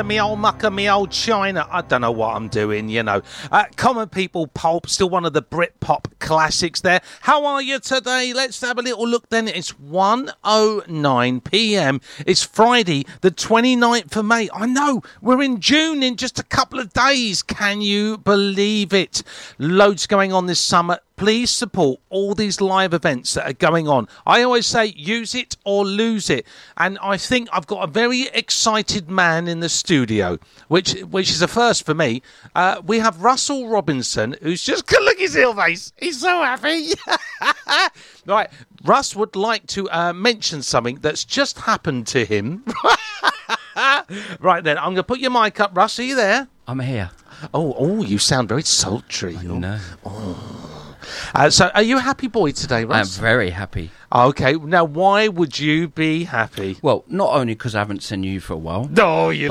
Me old mucker, me old China. I don't know what I'm doing, you know. Common People Pulp, still one of the Britpop classics there. How are you today? Let's have a little look then. It's 1:09 p.m. It's Friday, the 29th of May. I know, we're in June in just a couple of days. Can you believe it? Loads going on this summer. Please support all these live events that are going on. I always say use it or lose it. And I think I've got a very excited man in the studio, which is a first for me. We have Russell Robinson, who's just... Look at his ill face. He's so happy. Right. Russ would like to mention something that's just happened to him. Right then, I'm going to put your mic up. Russ, are you there? I'm here. Oh, you sound very sultry. I know. Oh. So, are you a happy boy today, Russ? I'm very happy. Okay, now why would you be happy? Well, not only because I haven't seen you for a while. No, you